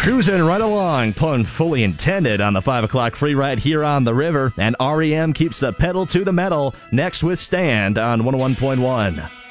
Cruising right along, pun fully intended, on the 5 o'clock free ride here on the river. And REM keeps the pedal to the metal. Next with Stand on 101.1.